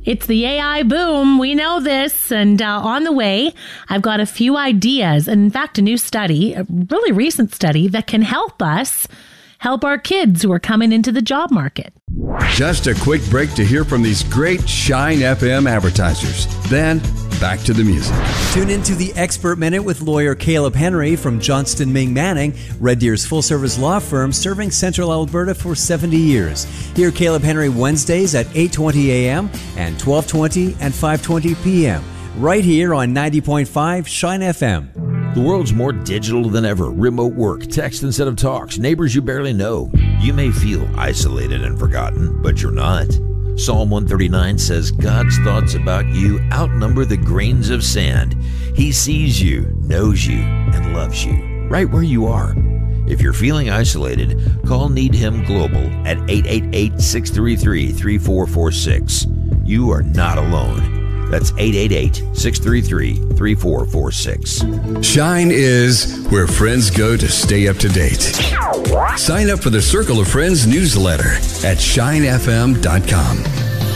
It's the AI boom. We know this. And on the way, I've got a few ideas. And in fact, a new study, a really recent study that can help us help our kids who are coming into the job market. Just a quick break to hear from these great Shine FM advertisers. Then back to the music. Tune into the Expert Minute with lawyer Caleb Henry from Johnston Ming Manning, Red Deer's full-service law firm serving Central Alberta for 70 years. Hear Caleb Henry Wednesdays at 8:20 a.m. and 12:20 and 5:20 p.m. right here on 90.5 Shine FM. The world's more digital than ever. Remote work, text instead of talks, neighbors you barely know. You may feel isolated and forgotten, but you're not. Psalm 139 says God's thoughts about you outnumber the grains of sand. He sees you, knows you, and loves you, right where you are. If you're feeling isolated, call Need Him Global at 888-633-3446. You are not alone. That's 888-633-3446. Shine is where friends go to stay up to date. Sign up for the Circle of Friends newsletter at shinefm.com.